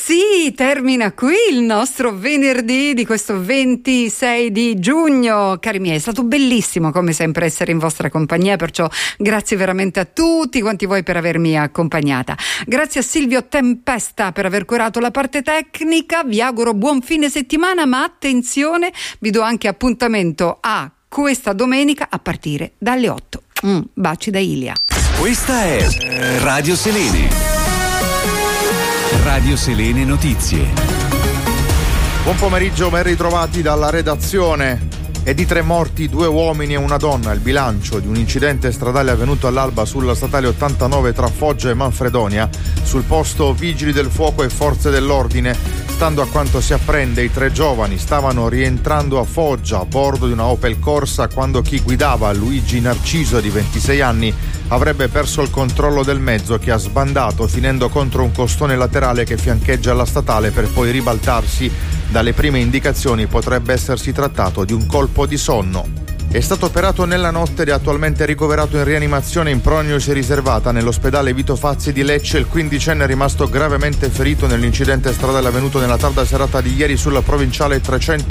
sì, termina qui il nostro venerdì di questo 26 di giugno. Cari miei, è stato bellissimo come sempre essere in vostra compagnia, perciò grazie veramente a tutti quanti voi per avermi accompagnata. Grazie a Silvio Tempesta per aver curato la parte tecnica. Vi auguro buon fine settimana, ma attenzione, vi do anche appuntamento a questa domenica a partire dalle 8. Baci da Ilia. Questa è Radio Selene. Radio Selene Notizie. Buon pomeriggio, ben ritrovati dalla redazione. E di 3 morti, 2 uomini e una donna, il bilancio di un incidente stradale avvenuto all'alba sulla statale 89 tra Foggia e Manfredonia. Sul posto vigili del fuoco e forze dell'ordine. Stando a quanto si apprende, i 3 giovani stavano rientrando a Foggia a bordo di una Opel Corsa quando chi guidava, Luigi Narciso di 26 anni, avrebbe perso il controllo del mezzo, che ha sbandato finendo contro un costone laterale che fiancheggia la statale per poi ribaltarsi. Dalle prime indicazioni potrebbe essersi trattato di un colpo di sonno. È stato operato nella notte ed è attualmente ricoverato in rianimazione in prognosi riservata nell'ospedale Vito Fazzi di Lecce il 15enne rimasto gravemente ferito nell'incidente stradale avvenuto nella tarda serata di ieri sulla provinciale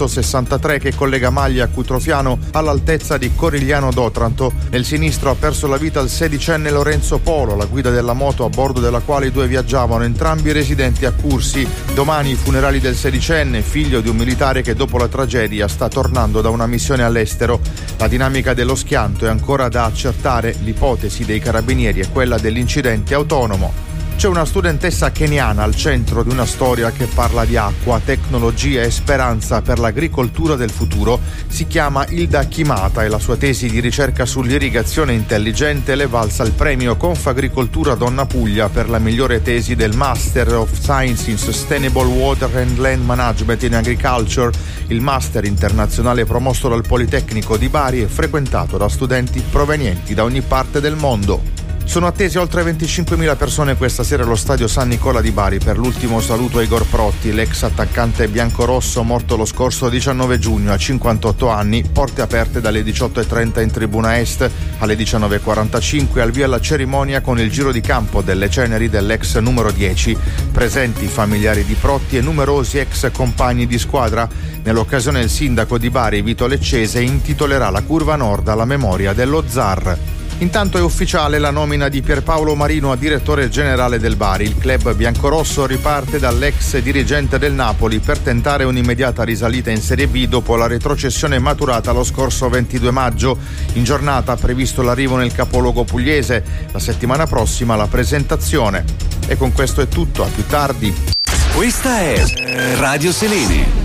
363 che collega Maglia a Cutrofiano all'altezza di Corigliano d'Otranto. Nel sinistro ha perso la vita il 16enne Lorenzo Polo, la guida della moto a bordo della quale i 2 viaggiavano, entrambi residenti a Cursi. Domani i funerali del 16enne, figlio di un militare che dopo la tragedia sta tornando da una missione all'estero. La dinamica dello schianto è ancora da accertare, l'ipotesi dei carabinieri è quella dell'incidente autonomo. C'è una studentessa keniana al centro di una storia che parla di acqua, tecnologia e speranza per l'agricoltura del futuro. Si chiama Hilda Kimata e la sua tesi di ricerca sull'irrigazione intelligente le valsa il premio Confagricoltura Donna Puglia per la migliore tesi del Master of Science in Sustainable Water and Land Management in Agriculture. Il master internazionale promosso dal Politecnico di Bari è frequentato da studenti provenienti da ogni parte del mondo. Sono attesi oltre 25.000 persone questa sera allo stadio San Nicola di Bari per l'ultimo saluto a Igor Protti, l'ex attaccante biancorosso morto lo scorso 19 giugno a 58 anni. Porte aperte dalle 18.30 in tribuna est, alle 19.45 al via la cerimonia con il giro di campo delle ceneri dell'ex numero 10. Presenti familiari di Protti e numerosi ex compagni di squadra. Nell'occasione il sindaco di Bari, Vito Leccese, intitolerà la curva nord alla memoria dello zar. Intanto è ufficiale la nomina di Pierpaolo Marino a direttore generale del Bari. Il club biancorosso riparte dall'ex dirigente del Napoli per tentare un'immediata risalita in Serie B dopo la retrocessione maturata lo scorso 22 maggio. In giornata ha previsto l'arrivo nel capoluogo pugliese. La settimana prossima la presentazione. E con questo è tutto, a più tardi. Questa è Radio Selene.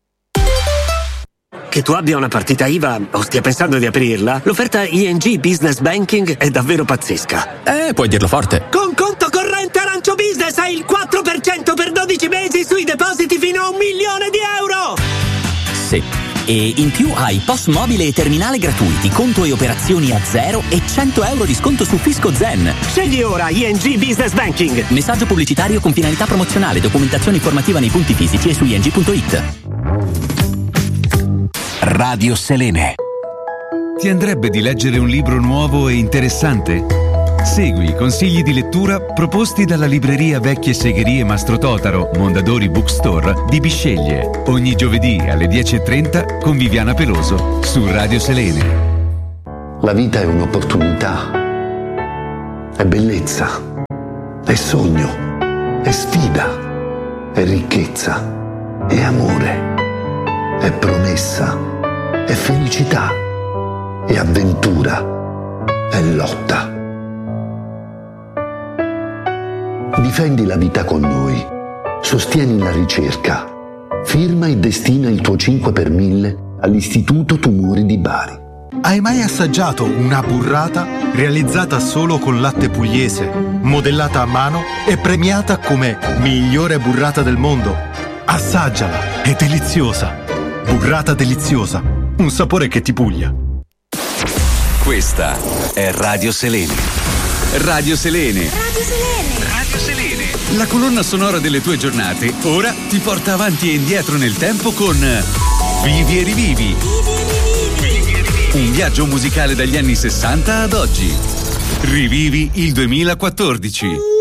Che tu abbia una partita IVA o stia pensando di aprirla, l'offerta ING Business Banking è davvero pazzesca. Puoi dirlo forte. Con conto corrente Arancio Business hai il 4% per 12 mesi sui depositi fino a €1 milione. Sì. E in più hai POS mobile e terminale gratuiti, conto e operazioni a zero e €100 di sconto su Fisco Zen. Scegli ora ING Business Banking. Messaggio pubblicitario con finalità promozionale, documentazione informativa nei punti fisici e su ing.it. Radio Selene. Ti andrebbe di leggere un libro nuovo e interessante? Segui i consigli di lettura proposti dalla libreria Vecchie Segherie Mastro Totaro, Mondadori Bookstore di Bisceglie. Ogni giovedì alle 10.30 con Viviana Peloso su Radio Selene. La vita è un'opportunità, è bellezza, è sogno, è sfida, è ricchezza, è amore, è promessa, è felicità, è avventura, è lotta. Difendi la vita con noi, sostieni la ricerca, firma e destina il tuo 5 per 1000 all'Istituto Tumori di Bari. Hai mai assaggiato una burrata realizzata solo con latte pugliese, modellata a mano e premiata come migliore burrata del mondo? Assaggiala, è deliziosa. Burrata deliziosa, un sapore che ti puglia. Questa è Radio Selene. Radio Selene. Radio Selene. Radio Selene. La colonna sonora delle tue giornate ora ti porta avanti e indietro nel tempo con Vivi e rivivi. Un viaggio musicale dagli anni 60 ad oggi. Rivivi il 2014.